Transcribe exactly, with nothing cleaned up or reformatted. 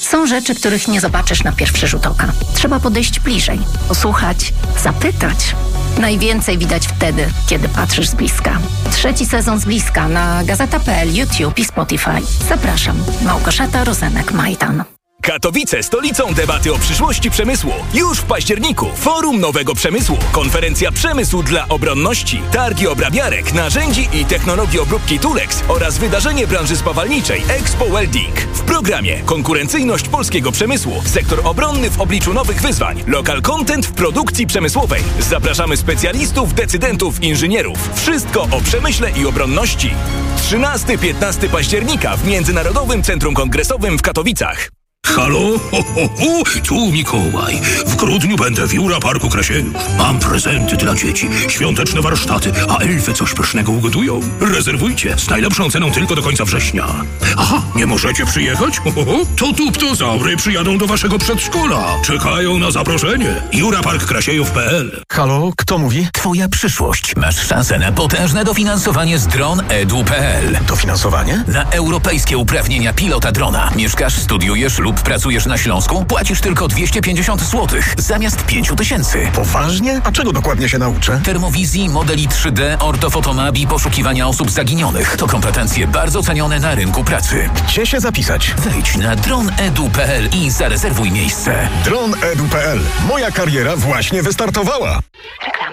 Są rzeczy, których nie zobaczysz na pierwszy rzut oka. Trzeba podejść bliżej, posłuchać, zapytać. Najwięcej widać wtedy, kiedy patrzysz z bliska. Trzeci sezon z bliska na gazeta kropka pe el, YouTube i Spotify. Zapraszam. Małgorzata Rozenek-Majdan. Katowice stolicą debaty o przyszłości przemysłu. Już w październiku Forum Nowego Przemysłu. Konferencja Przemysł dla Obronności. Targi obrabiarek, narzędzi i technologii obróbki Tulex oraz wydarzenie branży spawalniczej Expo Welding. W programie konkurencyjność polskiego przemysłu, sektor obronny w obliczu nowych wyzwań, local content w produkcji przemysłowej. Zapraszamy specjalistów, decydentów, inżynierów. Wszystko o przemyśle i obronności. trzynastego do piętnastego października w Międzynarodowym Centrum Kongresowym w Katowicach. Halo? Ho, ho, ho. Tu Mikołaj. W grudniu będę w Jura Parku Krasiejów. Mam prezenty dla dzieci, świąteczne warsztaty, a elfy coś pysznego ugotują. Rezerwujcie z najlepszą ceną tylko do końca września. Aha, nie możecie przyjechać? Ho, ho, ho. To tuptozaury przyjadą do waszego przedszkola. Czekają na zaproszenie. Jura Park Krasiejów kropka pe el. Halo, kto mówi? Twoja przyszłość. Masz szansę na potężne dofinansowanie z dron edu kropka pe el. Dofinansowanie? Na europejskie uprawnienia pilota drona. Mieszkasz, studiujesz lub pracujesz na Śląsku? Płacisz tylko dwieście pięćdziesiąt złotych zamiast pięć tysięcy. Poważnie? A czego dokładnie się nauczę? Termowizji, modeli trzy D, ortofotonabii, poszukiwania osób zaginionych. To kompetencje bardzo cenione na rynku pracy. Gdzie się zapisać? Wejdź na dron edu kropka pe el i zarezerwuj miejsce. dron edu kropka pe el. Moja kariera właśnie wystartowała.